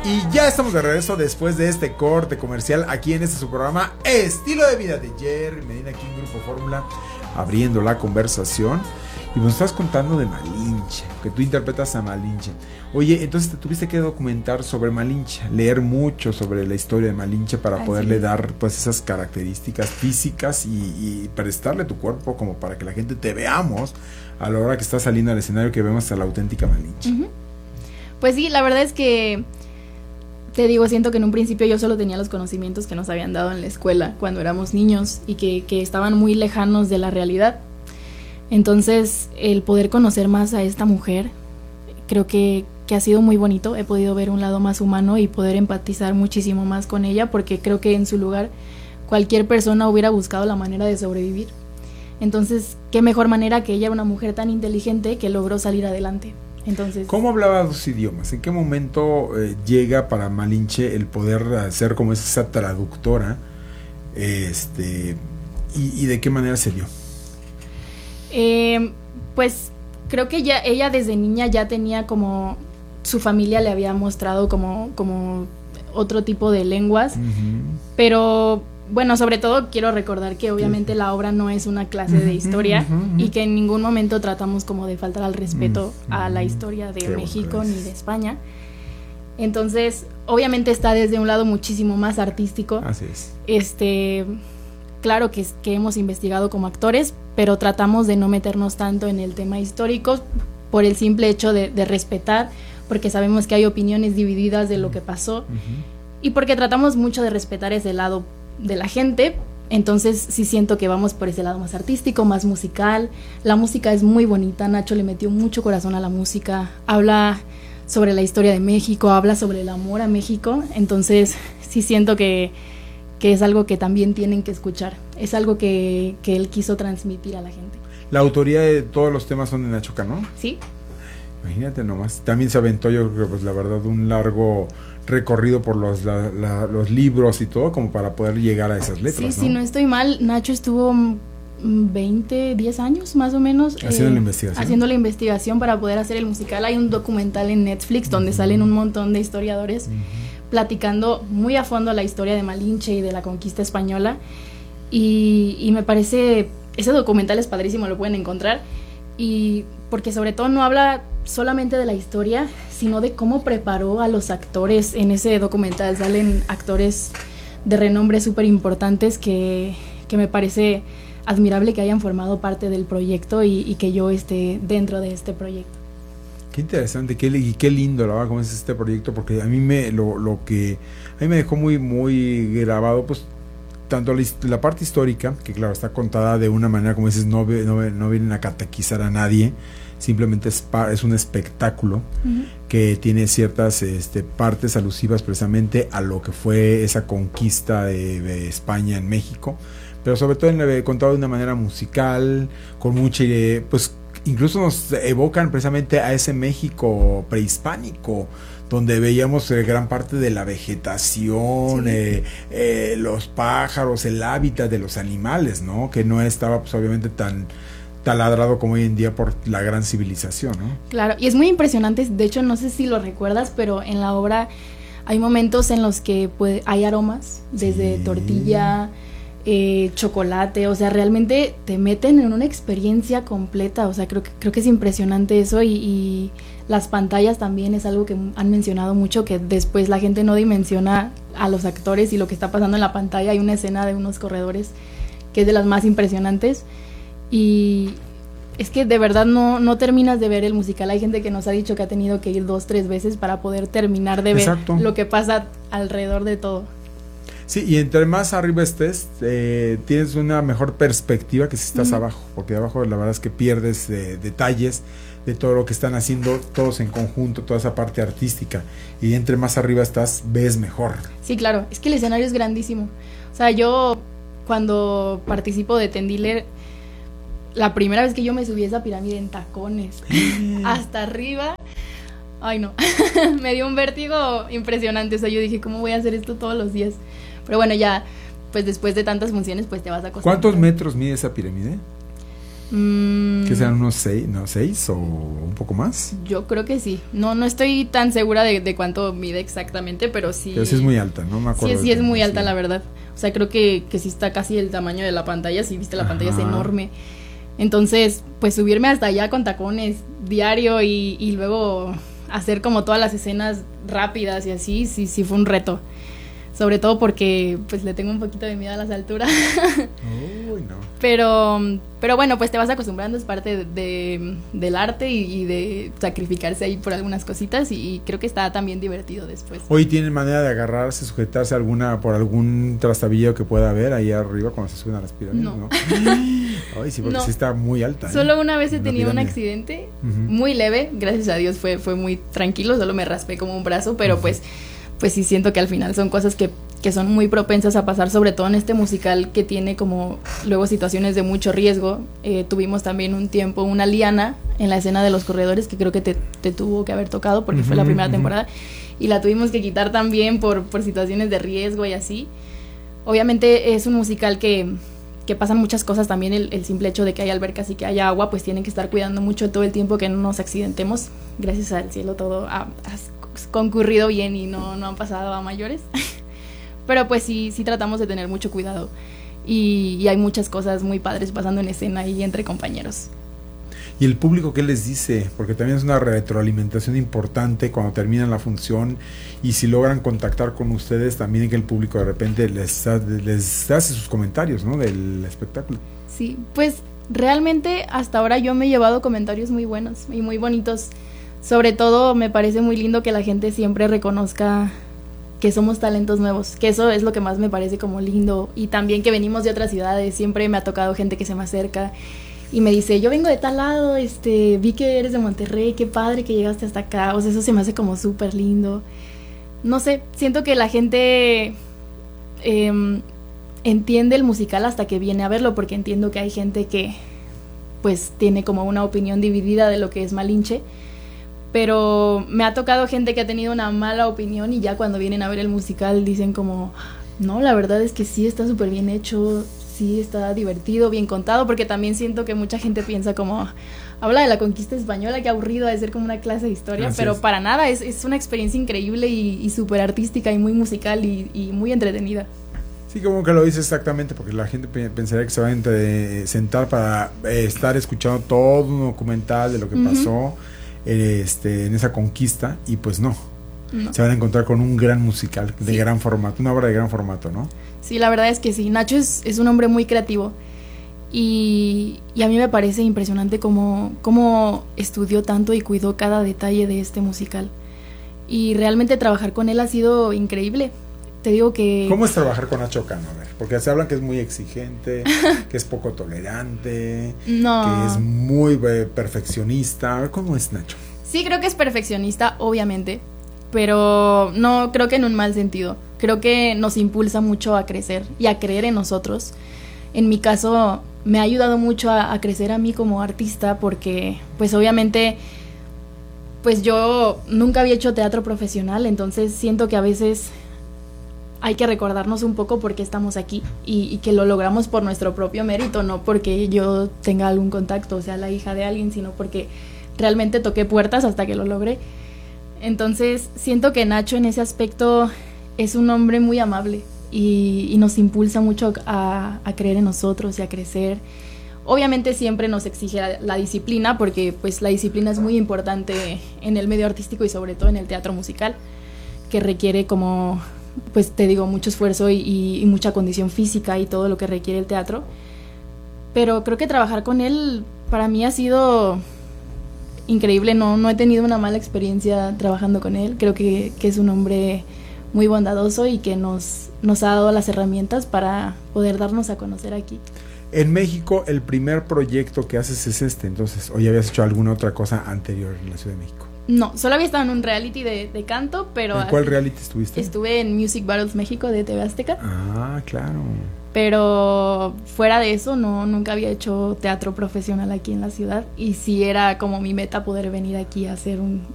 Y ya estamos de regreso después de este corte comercial aquí en este su programa Estilo de Vida de Jerry Medina, aquí en Grupo Fórmula, abriendo la conversación. Y nos estás contando de Malinche, que tú interpretas a Malinche. Oye, entonces te tuviste que documentar sobre Malinche, leer mucho sobre la historia de Malinche para poderle dar pues esas características físicas y prestarle tu cuerpo como para que la gente te veamos a la hora que estás saliendo al escenario, que vemos a la auténtica Malinche. Uh-huh. Pues sí, la verdad es que te digo, siento que en un principio yo solo tenía los conocimientos que nos habían dado en la escuela cuando éramos niños y que estaban muy lejanos de la realidad. Entonces, el poder conocer más a esta mujer, creo que ha sido muy bonito. He podido ver un lado más humano y poder empatizar muchísimo más con ella, porque creo que en su lugar cualquier persona hubiera buscado la manera de sobrevivir. Entonces, qué mejor manera que ella, una mujer tan inteligente que logró salir adelante. Entonces, ¿cómo hablaba dos idiomas? ¿En qué momento llega para Malinche el poder ser como esa traductora? ¿Y de qué manera se dio? Pues creo que ella desde niña ya tenía como, su familia le había mostrado como otro tipo de lenguas, pero bueno, sobre todo quiero recordar que obviamente la obra no es una clase de historia y que en ningún momento tratamos como de faltar al respeto a la historia de México ni de España. Entonces, obviamente está desde un lado muchísimo más artístico. Así es. Claro que hemos investigado como actores, pero tratamos de no meternos tanto en el tema histórico por el simple hecho de respetar, porque sabemos que hay opiniones divididas de lo que pasó y porque tratamos mucho de respetar ese lado de la gente. Entonces sí siento que vamos por ese lado más artístico, más musical. La música es muy bonita, Nacho le metió mucho corazón a la música, habla sobre la historia de México, habla sobre el amor a México. Entonces sí siento que es algo que también tienen que escuchar, es algo que él quiso transmitir a la gente. La autoría de todos los temas son de Nacho Cano. Sí. Imagínate nomás, también se aventó, yo creo que pues la verdad un largo recorrido por los libros y todo como para poder llegar a esas letras. Sí, ¿no? Si no estoy mal, Nacho estuvo 10 años más o menos haciendo la investigación para poder hacer el musical. Hay un documental en Netflix donde salen un montón de historiadores platicando muy a fondo la historia de Malinche y de la conquista española, y me parece, ese documental es padrísimo, lo pueden encontrar, y porque sobre todo no habla solamente de la historia, sino de cómo preparó a los actores. En ese documental salen actores de renombre súper importantes que me parece admirable que hayan formado parte del proyecto y que yo esté dentro de este proyecto. Qué interesante, qué lindo, la verdad, cómo es este proyecto, porque a mí lo que a mí me dejó muy muy grabado, pues tanto la parte histórica, que claro está contada de una manera, como dices, no vienen a catequizar a nadie, simplemente es un espectáculo que tiene ciertas partes alusivas precisamente a lo que fue esa conquista de España en México, pero sobre todo contado de una manera musical, con mucha, pues incluso nos evocan precisamente a ese México prehispánico, donde veíamos gran parte de la vegetación, los pájaros, el hábitat de los animales, ¿no? Que no estaba pues obviamente tan taladrado como hoy en día por la gran civilización, ¿no? Claro, y es muy impresionante. De hecho, no sé si lo recuerdas, pero en la obra hay momentos en los que hay aromas, desde tortilla, chocolate, o sea, realmente te meten en una experiencia completa. O sea, creo que es impresionante eso, y las pantallas también es algo que han mencionado mucho, que después la gente no dimensiona a los actores y lo que está pasando en la pantalla. Hay una escena de unos corredores que es de las más impresionantes, y es que de verdad no terminas de ver el musical. Hay gente que nos ha dicho que ha tenido que ir 2-3 veces para poder terminar de ver lo que pasa alrededor de todo. Sí, y entre más arriba estés, tienes una mejor perspectiva que si estás abajo, porque abajo la verdad es que pierdes detalles de todo lo que están haciendo todos en conjunto, toda esa parte artística, y entre más arriba estás, ves mejor. Sí, claro, es que el escenario es grandísimo. O sea, yo cuando participo de Tendiller, la primera vez que yo me subí a esa pirámide en tacones, hasta arriba, ay no, me dio un vértigo impresionante. O sea, yo dije, ¿cómo voy a hacer esto todos los días? Pero bueno, ya, pues después de tantas funciones, pues te vas a acostumbrando. ¿Cuántos metros mide esa pirámide? ¿Que sean unos 6 o un poco más? Yo creo que sí. No estoy tan segura de cuánto mide exactamente, pero sí. Pero sí es muy alta, ¿no? Me acuerdo. Sí es muy alta, la verdad. O sea, creo que sí está casi el tamaño de la pantalla. Si viste la pantalla es enorme. Entonces, pues subirme hasta allá con tacones diario y luego hacer como todas las escenas rápidas y así, sí fue un reto. Sobre todo porque pues le tengo un poquito de miedo a las alturas. Uy, no. Pero bueno, pues te vas acostumbrando, es parte del arte y de sacrificarse ahí por algunas cositas y creo que está también divertido después. Hoy tienen manera de agarrarse, sujetarse por algún trastabillo que pueda haber ahí arriba cuando se suben a las pirámides, ¿no? Ay, sí, porque sí está muy alta. Solo una vez he tenido un accidente muy leve, gracias a Dios fue muy tranquilo, solo me raspé como un brazo, pero pues sí siento que al final son cosas que son muy propensas a pasar, sobre todo en este musical que tiene como luego situaciones de mucho riesgo. Tuvimos también un tiempo una liana en la escena de los corredores que creo que te tuvo que haber tocado porque fue la primera temporada y la tuvimos que quitar también por situaciones de riesgo y así. Obviamente es un musical que pasan muchas cosas también, el simple hecho de que haya albercas y que haya agua, pues tienen que estar cuidando mucho todo el tiempo que no nos accidentemos. Gracias al cielo todo ha concurrido bien y no han pasado a mayores. Pero pues sí tratamos de tener mucho cuidado y hay muchas cosas muy padres pasando en escena y entre compañeros. ¿Y el público qué les dice? Porque también es una retroalimentación importante cuando terminan la función y si logran contactar con ustedes también, que el público de repente les hace sus comentarios, ¿no? Del espectáculo. Sí, pues realmente hasta ahora yo me he llevado comentarios muy buenos y muy bonitos. Sobre todo me parece muy lindo que la gente siempre reconozca que somos talentos nuevos, que eso es lo que más me parece como lindo, y también que venimos de otras ciudades. Siempre me ha tocado gente que se me acerca y me dice, yo vengo de tal lado, vi que eres de Monterrey, qué padre que llegaste hasta acá. O sea, eso se me hace como súper lindo. No sé, siento que la gente entiende el musical hasta que viene a verlo, porque entiendo que hay gente que pues tiene como una opinión dividida de lo que es Malinche. Pero me ha tocado gente que ha tenido una mala opinión y ya cuando vienen a ver el musical dicen como, no, la verdad es que sí está súper bien hecho, sí está divertido, bien contado, porque también siento que mucha gente piensa como, habla de la conquista española, qué aburrido, de ser como una clase de historia. Así pero es. Para nada, es una experiencia increíble y súper artística y muy musical y muy entretenida. Sí, como que lo dice exactamente, porque la gente pensaría que se va a sentar para estar escuchando todo un documental de lo que pasó en esa conquista, y pues no. Se van a encontrar con un gran musical de gran formato, una obra de gran formato, ¿no? Sí, la verdad es que sí. Nacho es un hombre muy creativo y a mí me parece impresionante cómo estudió tanto y cuidó cada detalle de este musical, y realmente trabajar con él ha sido increíble. Te digo que... ¿Cómo es trabajar con Nacho Cano? A ver, porque se hablan que es muy exigente, que es poco tolerante, que es muy perfeccionista. A ver, ¿cómo es Nacho? Sí, creo que es perfeccionista, obviamente, pero no creo que en un mal sentido. Creo que nos impulsa mucho a crecer y a creer en nosotros. En mi caso, me ha ayudado mucho a crecer a mí como artista, porque pues obviamente pues yo nunca había hecho teatro profesional, entonces siento que a veces hay que recordarnos un poco por qué estamos aquí y que lo logramos por nuestro propio mérito, no porque yo tenga algún contacto, o sea, la hija de alguien, sino porque realmente toqué puertas hasta que lo logré. Entonces siento que Nacho en ese aspecto es un hombre muy amable y nos impulsa mucho a creer en nosotros y a crecer. Obviamente siempre nos exige la disciplina, porque pues la disciplina es muy importante en el medio artístico y sobre todo en el teatro musical, que requiere como... pues te digo, mucho esfuerzo y mucha condición física y todo lo que requiere el teatro. Pero creo que trabajar con él para mí ha sido increíble. No he tenido una mala experiencia trabajando con él. Creo que es un hombre muy bondadoso y que nos ha dado las herramientas para poder darnos a conocer aquí. En México el primer proyecto que haces es entonces, ¿o ya habías hecho alguna otra cosa anterior en la Ciudad de México? No, solo había estado en un reality de canto, pero... ¿En cuál reality estuviste? Estuve en Music Battles México de TV Azteca. Ah, claro. Pero fuera de eso, nunca había hecho teatro profesional aquí en la ciudad. Y sí era como mi meta poder venir aquí a hacer un